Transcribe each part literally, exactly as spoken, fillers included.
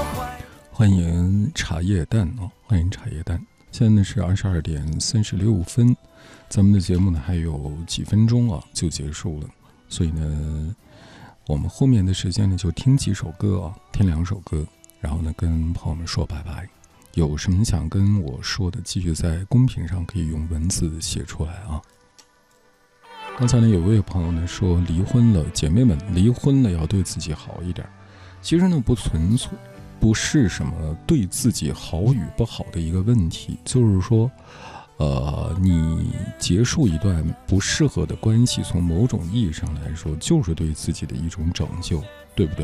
欢迎茶叶蛋哦，欢迎茶叶蛋。现在呢是二十二点三十六分，咱们的节目呢还有几分钟啊就结束了，所以呢，我们后面的时间呢就听几首歌啊，听两首歌，然后呢跟朋友们说拜拜。有什么想跟我说的，继续在公屏上可以用文字写出来啊。刚才呢有位朋友呢说离婚了，姐妹们离婚了要对自己好一点。其实呢不存在。不是什么对自己好与不好的一个问题，就是说，呃，你结束一段不适合的关系，从某种意义上来说，就是对自己的一种拯救，对不对？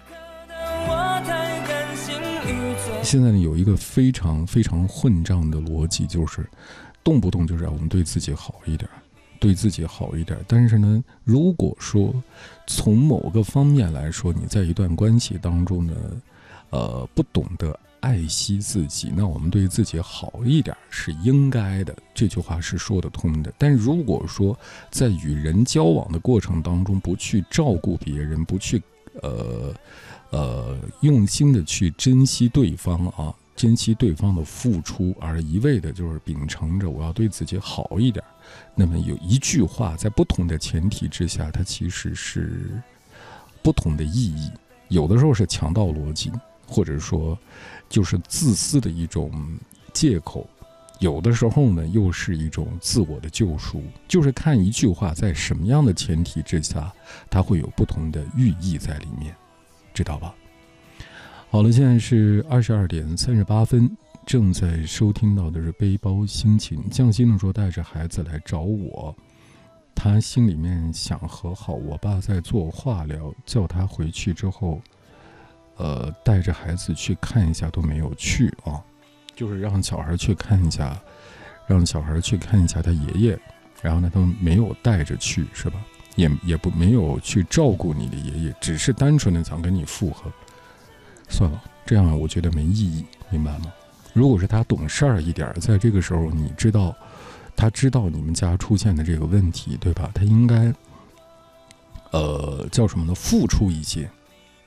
现在呢，有一个非常非常混账的逻辑，就是动不动就让我们对自己好一点，对自己好一点。但是呢，如果说从某个方面来说，你在一段关系当中呢，呃，不懂得爱惜自己，那我们对自己好一点是应该的，这句话是说得通的。但如果说在与人交往的过程当中，不去照顾别人，不去呃呃用心的去珍惜对方啊，珍惜对方的付出，而一味的就是秉承着我要对自己好一点，那么有一句话在不同的前提之下，它其实是不同的意义，有的时候是强盗逻辑，或者说就是自私的一种借口，有的时候呢又是一种自我的救赎，就是看一句话在什么样的前提之下，它会有不同的寓意在里面，知道吧？好了，现在是二十二点三十八分，正在收听到的是背包心情。匠心的说带着孩子来找我，他心里面想和好，我爸在做化疗，叫他回去之后呃，带着孩子去看一下都没有去啊，就是让小孩去看一下，让小孩去看一下他爷爷，然后呢，他们没有带着去，是吧？也也不没有去照顾你的爷爷，只是单纯的想跟你复合。算了，这样我觉得没意义，明白吗？如果是他懂事儿一点，在这个时候你知道，他知道你们家出现的这个问题，对吧？他应该，呃，叫什么呢？付出一些。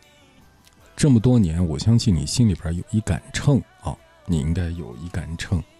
这么多年，我相信你心里边有一杆秤啊，你应该有一杆秤。